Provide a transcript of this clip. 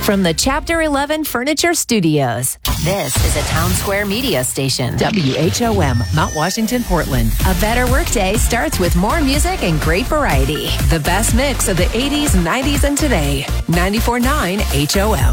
From the Chapter 11 Furniture Studios, this is a Town Square Media station. WHOM, Mount Washington, Portland. A better workday starts with more music and great variety. The best mix of the 80s, 90s, and today. 94.9 HOM.